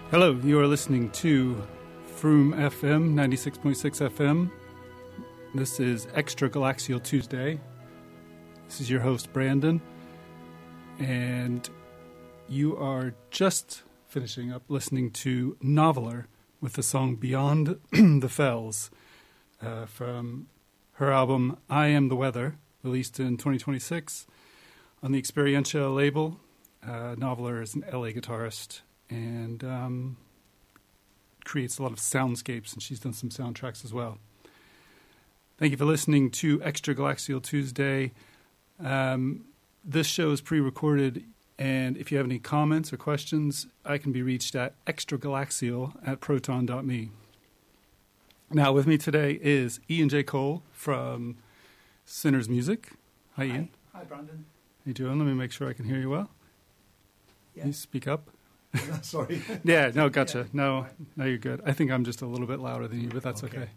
Hello, you are listening to Froome FM, 96.6 FM. This is Extra Galaxial Tuesday. This is your host, Brandon. And you are just finishing up listening to Noveler with the song Beyond the Fells from her album I Am the Weather, released in 2026 on the Experientia label. Noveler is an LA guitarist and creates a lot of soundscapes, and she's done some soundtracks as well. Thank you for listening to Extra Galaxial Tuesday. This show is pre-recorded, and if you have any comments or questions, I can be reached at extragalaxial@proton.me. Now, with me today is Ian J. Cole from Sinners Music. Hi, Ian. Hi, Brandon. How you doing? Let me make sure I can hear you well. Yeah. Can you speak up? Sorry. Yeah, no, gotcha. Yeah. No, you're good. I think I'm just a little bit louder than you, but that's okay.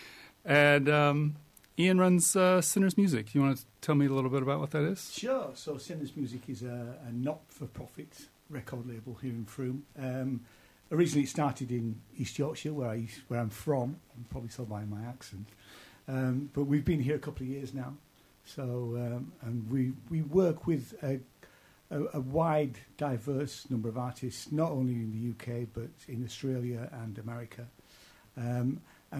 And Ian runs Sinners Music. You want to tell me a little bit about what that is? Sure. So Sinners Music is a not-for-profit record label here in Froome. Originally it started in East Yorkshire, where I'm from. You can probably tell by my accent. But we've been here a couple of years now. So and we work with a wide, diverse number of artists, not only in the UK but in Australia and America. And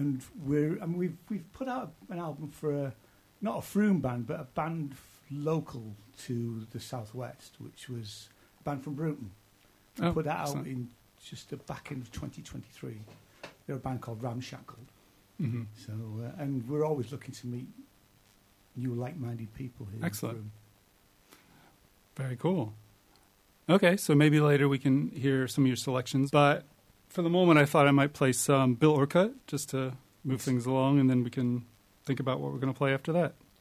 we've put out an album for not a Froome band, but a band local to the southwest, which was a band from Bruton. We put that out in just the back end of 2023. They're a band called Ramshackled. Mm-hmm. So and we're always looking to meet new like-minded people here. Excellent. In Froome. Very cool. Okay, so maybe later we can hear some of your selections. But for the moment, I thought I might play some Bill Orcutt just to move things along, and then we can think about what we're going to play after that.